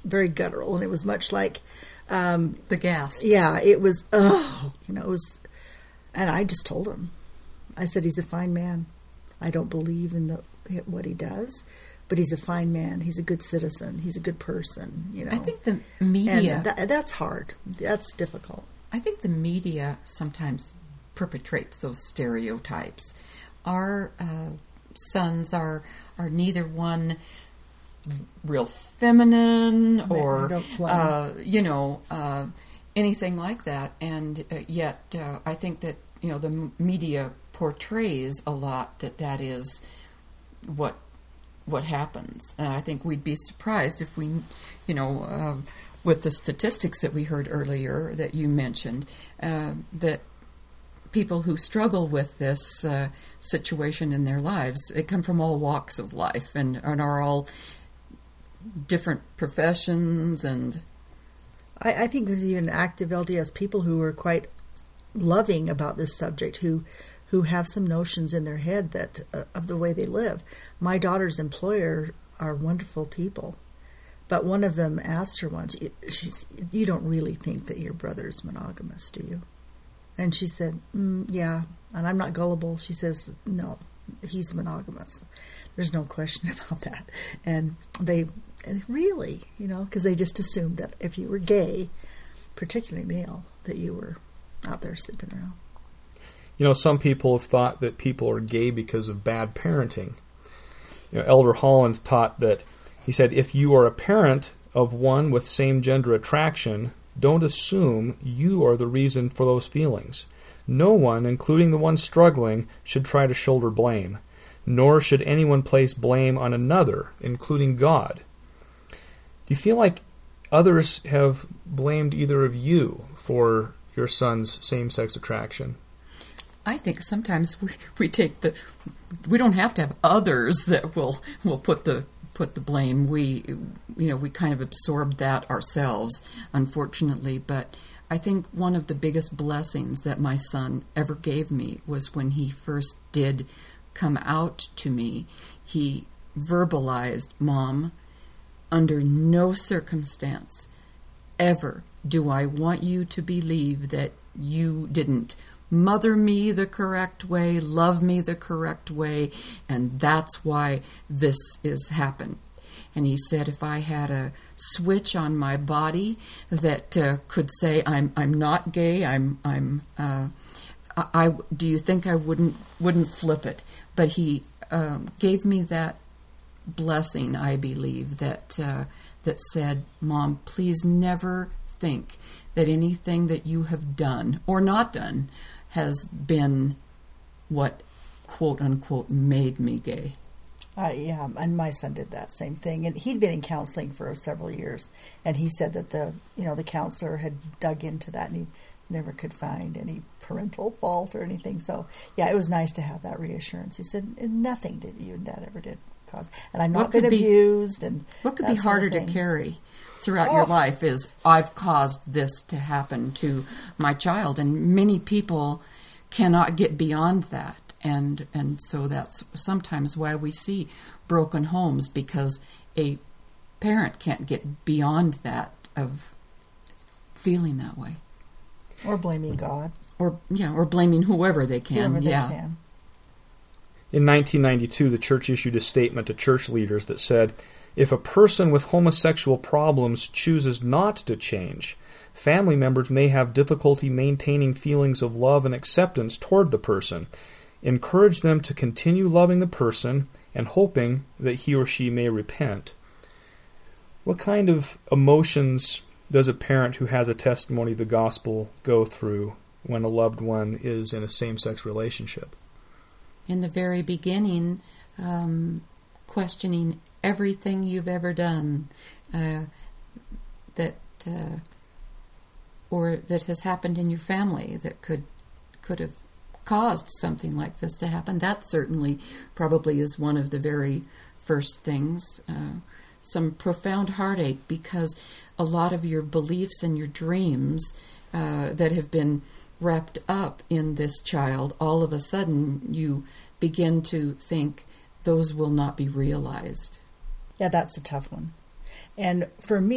very guttural, and it was much like the gasps. Yeah, it was. It was, and I just told him. I said, he's a fine man. I don't believe in what he does, but he's a fine man. He's a good citizen. He's a good person. I think the media. And that's hard. That's difficult. I think the media sometimes perpetrates those stereotypes. Our sons are neither one real feminine or anything like that, and yet I think that the media portrays a lot that is what happens. I think we'd be surprised if we, with the statistics that we heard earlier that you mentioned, that people who struggle with this situation in their lives, they come from all walks of life and are all different professions. And I think there's even active LDS people who are quite loving about this subject, who have some notions in their head that of the way they live. My daughter's employer are wonderful people, but one of them asked her once, "You don't really think that your brother's monogamous, do you?" And she said, "Yeah." And I'm not gullible. She says, "No, he's monogamous. There's no question about that." And they really, because they just assumed that if you were gay, particularly male, that you were out there sleeping around. Some people have thought that people are gay because of bad parenting. Elder Holland taught that, he said, if you are a parent of one with same-gender attraction, don't assume you are the reason for those feelings. No one, including the one struggling, should try to shoulder blame, nor should anyone place blame on another, including God. Do you feel like others have blamed either of you for your son's same-sex attraction? I think sometimes we don't have to have others that will put the blame. We kind of absorbed that ourselves, unfortunately. But I think one of the biggest blessings that my son ever gave me was when he first did come out to me. He verbalized, "Mom, under no circumstance ever do I want you to believe that you didn't mother me the correct way, love me the correct way, and that's why this has happened." And he said, if I had a switch on my body that could say I'm not gay, do you think I wouldn't flip it? But he gave me that blessing, I believe, that said, "Mom, please never think that anything that you have done or not done has been what, quote unquote, made me gay." Yeah, and my son did that same thing, and he'd been in counseling for several years, and he said that the counselor had dug into that, and he never could find any parental fault or anything. So yeah, it was nice to have that reassurance. He said, "Nothing did you and Dad ever did cause, and I've not been abused." And what could be harder to carry throughout your life is, I've caused this to happen to my child, and many people cannot get beyond that. And so that's sometimes why we see broken homes, because a parent can't get beyond that of feeling that way. Or blaming God. Or blaming whoever they can. Whoever they can. In 1992, the church issued a statement to church leaders that said, if a person with homosexual problems chooses not to change, family members may have difficulty maintaining feelings of love and acceptance toward the person. Encourage them to continue loving the person and hoping that he or she may repent. What kind of emotions does a parent who has a testimony of the gospel go through when a loved one is in a same-sex relationship? In the very beginning, questioning everything you've ever done or that has happened in your family that could have caused something like this to happen. That certainly probably is one of the very first things. Some profound heartache, because a lot of your beliefs and your dreams that have been wrapped up in this child, all of a sudden you begin to think those will not be realized. Yeah, that's a tough one. And for me,